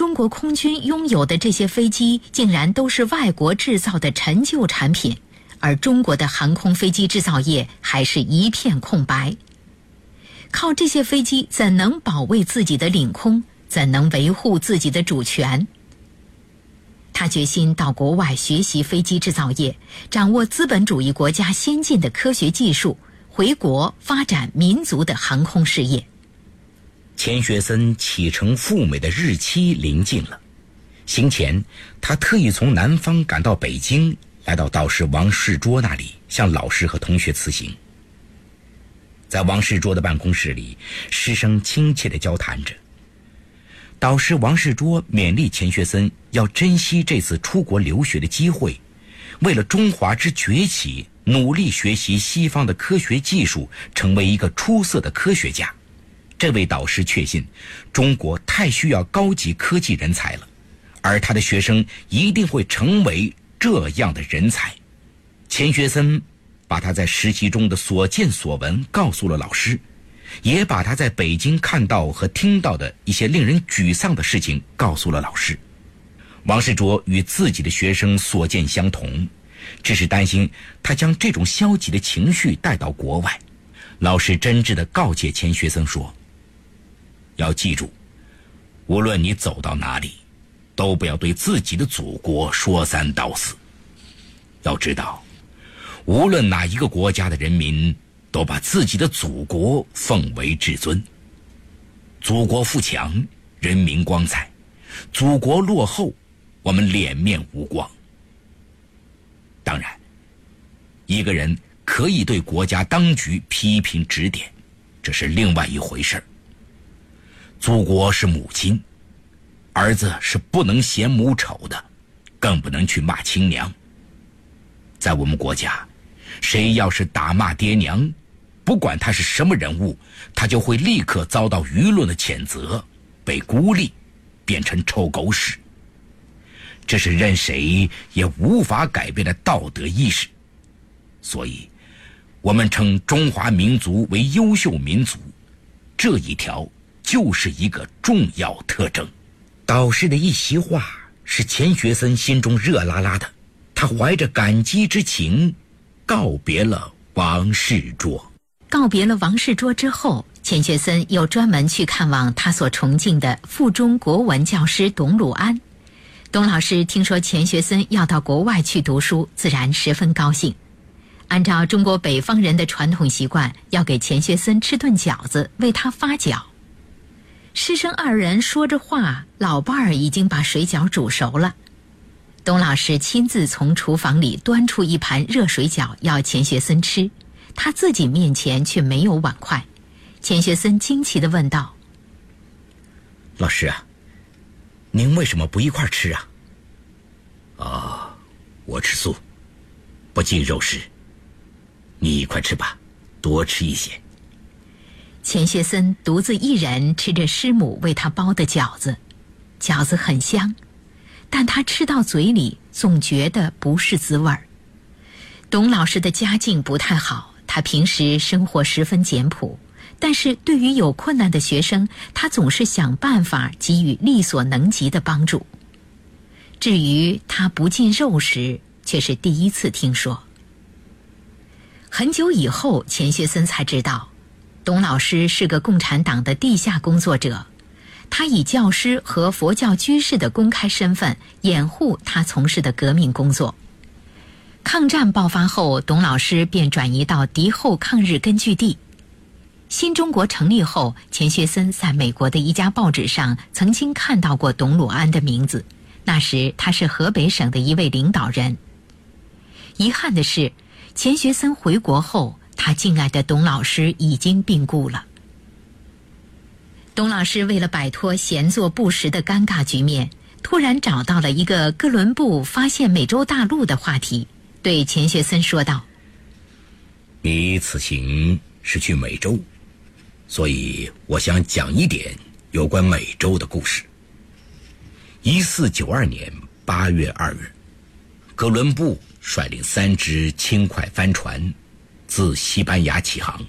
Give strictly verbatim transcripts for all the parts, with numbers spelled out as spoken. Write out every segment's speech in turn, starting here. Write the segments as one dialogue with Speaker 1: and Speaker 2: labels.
Speaker 1: 中国空军拥有的这些飞机竟然都是外国制造的陈旧产品，而中国的航空飞机制造业还是一片空白。靠这些飞机怎能保卫自己的领空，怎能维护自己的主权？他决心到国外学习飞机制造业，掌握资本主义国家先进的科学技术，回国发展民族的航空事业。
Speaker 2: 钱学森启程赴美的日期临近了，行前他特意从南方赶到北京，来到导师王世卓那里，向老师和同学辞行。在王世卓的办公室里，师生亲切地交谈着。导师王世卓勉励钱学森要珍惜这次出国留学的机会，为了中华之崛起，努力学习西方的科学技术，成为一个出色的科学家。这位导师确信，中国太需要高级科技人才了，而他的学生一定会成为这样的人才。钱学森把他在实习中的所见所闻告诉了老师，也把他在北京看到和听到的一些令人沮丧的事情告诉了老师。王世卓与自己的学生所见相同，只是担心他将这种消极的情绪带到国外。老师真挚地告诫钱学森说，要记住，无论你走到哪里，都不要对自己的祖国说三道四。要知道，无论哪一个国家的人民都把自己的祖国奉为至尊。祖国富强，人民光彩；祖国落后，我们脸面无光。当然，一个人可以对国家当局批评指点，这是另外一回事儿。祖国是母亲，儿子是不能嫌母丑的，更不能去骂亲娘。在我们国家，谁要是打骂爹娘，不管他是什么人物，他就会立刻遭到舆论的谴责，被孤立，变成臭狗屎。这是任谁也无法改变的道德意识。所以，我们称中华民族为优秀民族，这一条就是一个重要特征。导师的一席话使钱学森心中热辣辣的，他怀着感激之情告别了王世卓。
Speaker 1: 告别了王世卓之后，钱学森又专门去看望他所崇敬的附中国文教师董鲁安。董老师听说钱学森要到国外去读书，自然十分高兴。按照中国北方人的传统习惯，要给钱学森吃顿饺子，为他发饺。师生二人说着话，老伴儿已经把水饺煮熟了。董老师亲自从厨房里端出一盘热水饺要钱学森吃，他自己面前却没有碗筷。钱学森惊奇地问道：
Speaker 2: 老师啊，您为什么不一块吃啊？
Speaker 3: 啊，我吃素，不进肉食。你一块吃吧，多吃一些。
Speaker 1: 钱学森独自一人吃着师母为他包的饺子，饺子很香，但他吃到嘴里总觉得不是滋味儿。董老师的家境不太好，他平时生活十分简朴，但是对于有困难的学生，他总是想办法给予力所能及的帮助。至于他不进肉食，却是第一次听说。很久以后，钱学森才知道，董老师是个共产党的地下工作者，他以教师和佛教居士的公开身份掩护他从事的革命工作。抗战爆发后，董老师便转移到敌后抗日根据地。新中国成立后，钱学森在美国的一家报纸上曾经看到过董鲁安的名字，那时他是河北省的一位领导人。遗憾的是，钱学森回国后，他敬爱的董老师已经病故了。董老师为了摆脱闲坐不食的尴尬局面，突然找到了一个哥伦布发现美洲大陆的话题，对钱学森说道：
Speaker 3: 你此行是去美洲，所以我想讲一点有关美洲的故事。一四九二年八月二日，哥伦布率领三只轻快帆船自西班牙起航。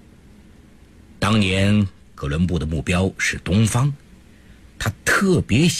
Speaker 3: 当年哥伦布的目标是东方，他特别